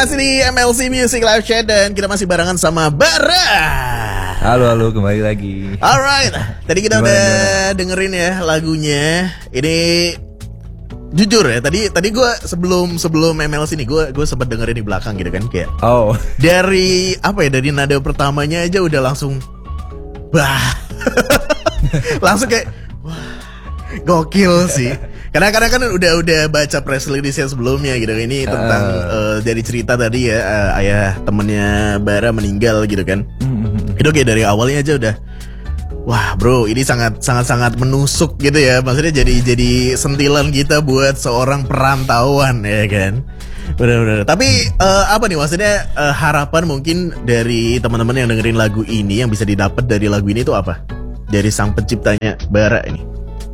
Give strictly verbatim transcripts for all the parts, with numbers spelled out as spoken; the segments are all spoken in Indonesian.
masih di M L C Music Live Chat dan kita masih barengan sama Bara. Halo halo kembali lagi. Alright, tadi kita Gimana? udah dengerin ya lagunya. Ini jujur ya, tadi tadi gue sebelum sebelum M L C nih gue gue sempat dengerin di belakang gitu kan kayak. Oh. Dari apa ya, dari nada pertamanya aja udah langsung bah. Langsung kayak wah, gokil sih. Karena kadang kan udah udah baca press release-nya sebelumnya gitu. Ini tentang uh. Uh, dari cerita tadi ya, uh, ayah temennya Bara meninggal gitu kan. Mm-hmm. Itu kayak dari awalnya aja udah wah bro, ini sangat sangat sangat menusuk gitu ya. Maksudnya jadi jadi sentilan kita buat seorang perantauan ya kan. Benar-benar. Tapi uh, apa nih maksudnya uh, harapan mungkin dari teman-teman yang dengerin lagu ini yang bisa didapat dari lagu ini itu apa? Dari sang penciptanya Bara ini.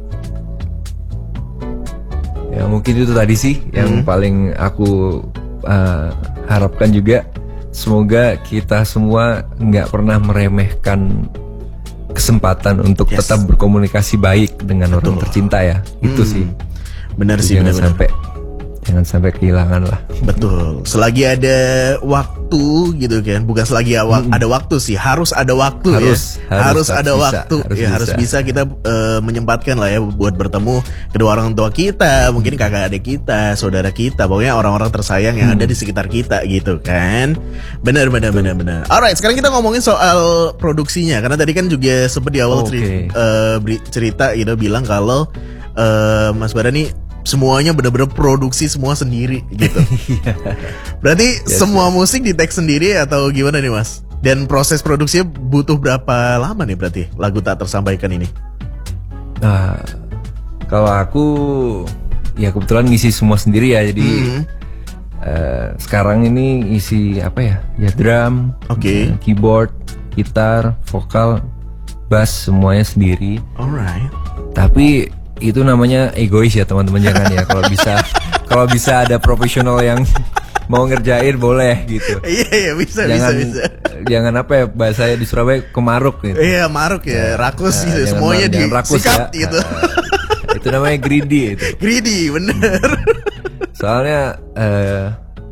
Ya mungkin itu tadi sih yang hmm. paling aku uh, harapkan juga. Semoga kita semua nggak pernah meremehkan kesempatan untuk yes. tetap berkomunikasi baik dengan Betul. orang tercinta ya. Hmm. Itu sih. Benar sih, jangan benar, sampai jangan sampai kehilangan lah. Betul. Selagi ada waktu gitu kan, bukan selagi awa- hmm. ada waktu sih, harus ada waktu harus, ya. Harus, harus ada bisa, waktu. Harus ya bisa. harus bisa kita uh, menyempatkan lah ya buat bertemu kedua orang tua kita, mungkin kakak adik kita, saudara kita, pokoknya orang-orang tersayang yang hmm. ada di sekitar kita gitu kan. Benar benar benar benar. Alright, sekarang kita ngomongin soal produksinya karena tadi kan juga sempat di awal okay. cerita, uh, cerita gitu bilang kalau uh, Mas Bara nih semuanya benar-benar produksi semua sendiri gitu. Berarti yes, semua yes. musik di tag sendiri atau gimana nih Mas? Dan proses produksinya butuh berapa lama nih berarti lagu Tak Tersampaikan ini? Nah, kalau aku ya kebetulan ngisi semua sendiri ya. Jadi mm-hmm. uh, sekarang ini isi apa ya? Ya drum, okay. uh, keyboard, gitar, vokal, bass semuanya sendiri. Alright. Tapi itu namanya egois ya teman-teman, jangan ya. Kalau bisa kalau bisa ada profesional yang mau ngerjain boleh gitu. Iya iya bisa jangan, bisa bisa. Jangan apa ya bahasanya di Surabaya kemaruk gitu. Iya maruk ya, rakus nah, gitu semuanya di sikat ya. gitu. Uh, itu namanya greedy itu. Greedy bener. Soalnya uh,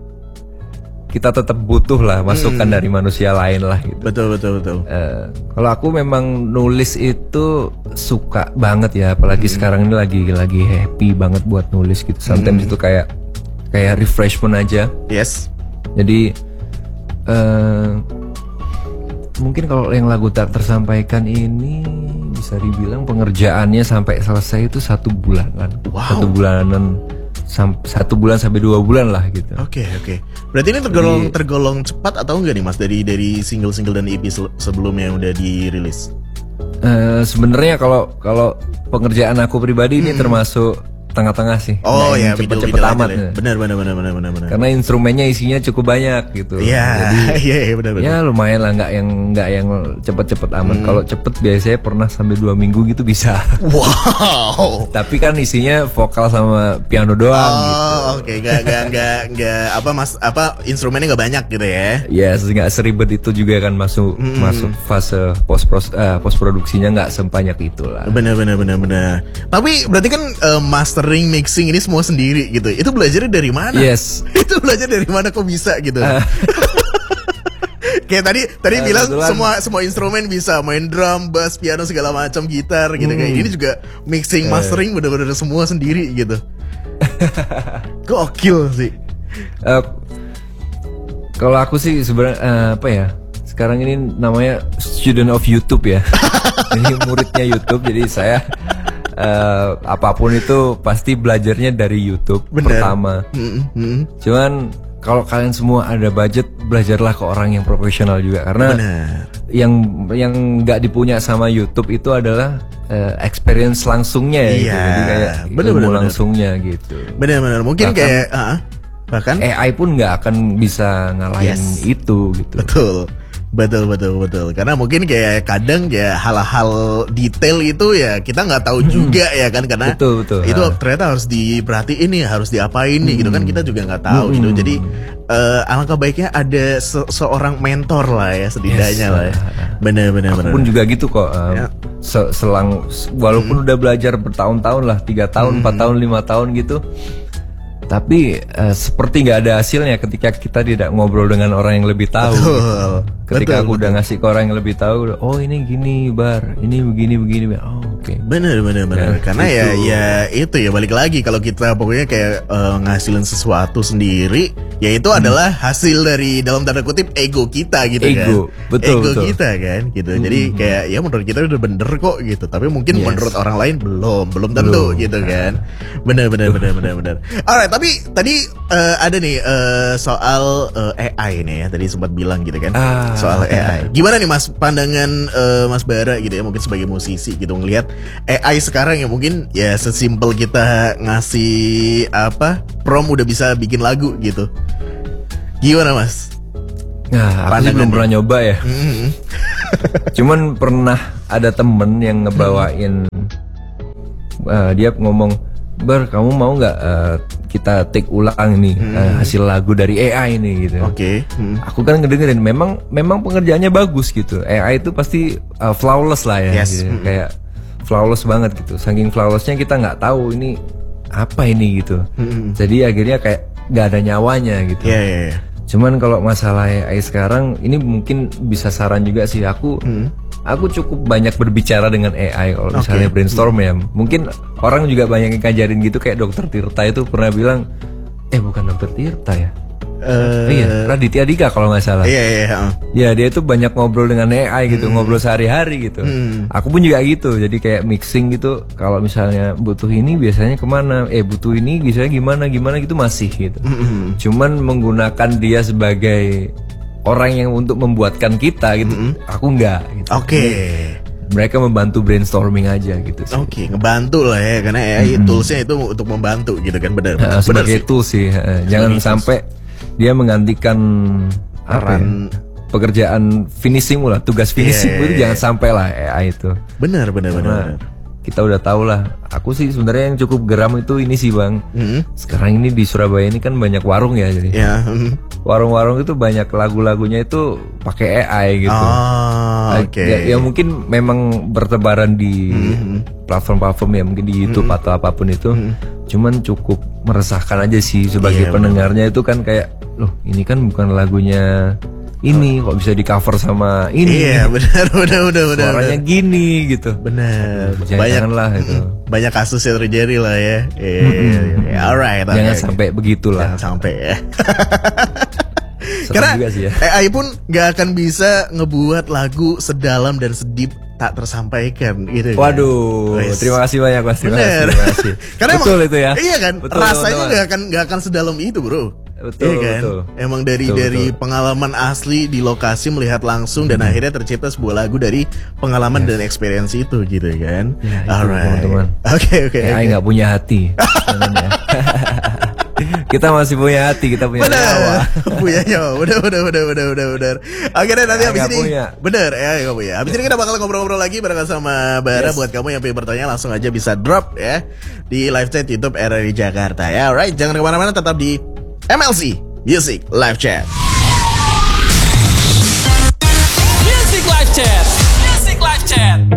kita tetap butuh lah masukan hmm. dari manusia lain lah gitu. Betul betul betul. Uh, kalau aku memang nulis itu suka banget ya, apalagi hmm. sekarang ini lagi lagi happy banget buat nulis gitu. Sometimes hmm. itu kayak kayak refreshment aja. Yes. Jadi uh, mungkin kalau yang lagu Tak Tersampaikan ini bisa dibilang pengerjaannya sampai selesai itu satu bulanan. Wow. Satu bulanan. Sam- satu bulan sampai dua bulan lah gitu. Oke okay, oke. Okay. Berarti ini tergolong Jadi, tergolong cepat atau enggak nih Mas dari dari single-single dan E P se- sebelumnya yang udah dirilis? Uh, Sebenarnya kalau kalau pengerjaan aku pribadi hmm. ini termasuk tengah-tengah sih. Oh ya, cepet-cepet amat. Ya. Benar benar benar benar benar benar. Karena instrumennya isinya cukup banyak gitu. Iya, iya iya benar benar. Ya lumayan lah, nggak yang nggak yang cepet-cepet amat. Hmm. Kalau cepet biasanya pernah sampai dua minggu gitu bisa. Wow. Tapi kan isinya vokal sama piano doang. Oh, gitu. oke, okay. nggak nggak nggak nggak apa mas apa instrumennya nggak banyak gitu ya? Ya, yes, nggak seribet itu juga kan masuk hmm. masuk fase post pros uh, post produksinya nggak sebanyak itulah. Benar benar benar benar. Tapi berarti kan uh, mastering, mixing ini semua sendiri gitu. Itu belajarnya dari mana? Yes. Itu belajar dari mana kok bisa gitu? Uh. Kayak tadi tadi uh, bilang kebetulan. semua semua instrumen bisa, main drum, bass, piano segala macam, gitar gitu. Hmm. Kayak ini juga mixing, mastering uh. benar-benar semua sendiri gitu. Gokil sih. Uh, kalau aku sih sebenarnya uh, apa ya? Sekarang ini namanya student of YouTube ya. Jadi muridnya YouTube. Jadi saya uh, apapun itu pasti belajarnya dari YouTube. Bener. Pertama. Mm-hmm. Cuman kalau kalian semua ada budget, belajarlah ke orang yang profesional juga, karena bener. yang yang nggak dipunya sama YouTube itu adalah uh, experience langsungnya ya. Iya. Gitu. Jadi kayak bener, ilmu bener, langsungnya bener. Gitu. Benar-benar mungkin bahkan, kayak uh, bahkan A I pun nggak akan bisa ngalahin yes. itu gitu. Betul. Betul betul betul. Karena mungkin kayak kadang ya hal-hal detail itu ya kita nggak tahu juga hmm. ya kan, karena betul, betul, itu ha. ternyata harus diperhatiin nih, harus diapain nih hmm. gitu kan, kita juga nggak tahu hmm. gitu. Jadi uh, alangkah baiknya ada se- seorang mentor lah ya setidaknya yes. lah ya. Benar-benar. Aku pun juga gitu kok. Um, ya. Selang walaupun hmm. udah belajar bertahun-tahun lah, tiga tahun, empat hmm. tahun, lima tahun gitu. Tapi uh, seperti nggak ada hasilnya ketika kita tidak ngobrol dengan orang yang lebih tahu. Betul. Ketika Betul, aku udah betul. ngasih ke orang yang lebih tahu, oh ini gini bar, ini begini begini, oh oke. Okay. Bener bener bener. Ya, Karena ya itu. ya itu ya balik lagi kalau kita pokoknya kayak uh, ngasilin sesuatu sendiri, ya itu hmm. adalah hasil dari dalam tanda kutip ego kita gitu Ego, kan. betul, ego betul. kita kan gitu. Hmm. Jadi kayak ya menurut kita udah bener kok gitu. Tapi mungkin Yes. menurut orang lain belum, belum tentu Belum. gitu kan. Bener bener bener bener bener. Alright, tapi tadi uh, ada nih uh, soal uh, A I nih ya. Tadi sempat bilang gitu kan. Ah. Soal A I. Gimana nih Mas pandangan uh, Mas Bara gitu ya, mungkin sebagai musisi gitu ngelihat A I sekarang ya mungkin ya sesimpel kita ngasih apa prom udah bisa bikin lagu gitu. Gimana Mas? Nah, aku sih Pandangannya. belum pernah nyoba ya. Mm-hmm. Cuman pernah ada temen yang ngebawain, uh, dia ngomong, Bar kamu mau nggak uh, kita take ulang nih uh, hasil lagu dari A I ini gitu. Oke. Okay. Hmm. Aku kan ngedengerin, memang memang pengerjaannya bagus gitu. A I itu pasti uh, flawless lah ya, Yes. gitu. Mm-mm. Kayak flawless banget gitu. Saking flawlessnya kita nggak tahu ini apa ini gitu. Mm-mm. Jadi akhirnya kayak nggak ada nyawanya gitu. Iya iya iya. Cuman kalau masalah A I sekarang ini mungkin bisa saran juga sih aku. Hmm. Aku cukup banyak berbicara dengan A I kalau misalnya Oke. brainstorm ya. Mungkin orang juga banyak yang ngajarin gitu kayak Dokter Tirta itu pernah bilang, eh bukan Dokter Tirta ya. Eh, Oh iya, Raditya Dika kalau nggak salah. Iya iya. iya. Ya dia itu banyak ngobrol dengan A I gitu, ngobrol sehari-hari gitu. Hmm. Aku pun juga gitu, jadi kayak mixing gitu. Kalau misalnya butuh ini biasanya kemana? Eh butuh ini biasanya gimana gimana gitu masih gitu. Mm-mm. Cuman menggunakan dia sebagai orang yang untuk membuatkan kita gitu. Aku nggak. Gitu. Oke. Mereka membantu brainstorming aja gitu. sih. Oke, ngebantu lah ya karena A I toolsnya itu untuk membantu gitu kan benar. Nah, Benar sebagai sih. tool sih, eh, jangan Sebagai sampai dia menggantikan apa ya, Peran- pekerjaan finishing lah, tugas finishing Iya, itu iya, jangan sampai lah A I itu. Benar benar benar. Karena benar. kita udah tahu lah. Aku sih sebenarnya yang cukup geram itu ini sih bang. Mm-mm. Sekarang ini di Surabaya ini kan banyak warung ya, jadi Ya. mm. warung-warung itu banyak lagu-lagunya itu pakai A I gitu. Oh, oke. Ya, ya mungkin memang bertebaran di platform-platform ya, mungkin di YouTube atau apapun itu. Cuman cukup meresahkan aja sih sebagai Iya, pendengarnya itu kan kayak, loh ini kan bukan lagunya ini, kok bisa di cover sama ini? Iya, benar benar benar benar. Suaranya gini gitu. Benar. Jangan- Banyak janganlah itu. mm, banyak kasus yang terjadi lah ya. Iya, iya, iya. Alright. Jangan oke. sampai begitulah. Jangan sampai ya. Serem Karena juga sih ya. A I pun gak akan bisa ngebuat lagu sedalam dan sedip tak tersampaikan gitu. kan. Waduh, Wes. terima kasih banyak mas. Terima kasih. Bener. Terima kasih. Karena Betul emang, itu ya. Iya kan, Betul, rasanya teman-teman. gak akan gak akan sedalam itu bro. Betul, Iya kan? betul. Emang dari Betul, dari betul. pengalaman asli di lokasi melihat langsung dan akhirnya tercipta sebuah lagu dari pengalaman dan experience itu gitu kan. Ya, itu, Alright. teman-teman. Oke oke. A I oke. nggak punya hati. Jangan ya. Kita masih punya hati, kita punya nyawa. Bener, punya nyawa, bener, bener, bener, bener, bener, bener. Oke deh, nanti Ya, habis nggak ini, punya. bener, ya nggak punya. Habis ini kita bakal ngobrol-ngobrol lagi bareng sama Bara. Yes. Buat kamu yang pengen bertanya langsung aja bisa drop ya di live chat YouTube R R I Jakarta ya. Alright, jangan kemana-mana, tetap di M L C Music Live Chat.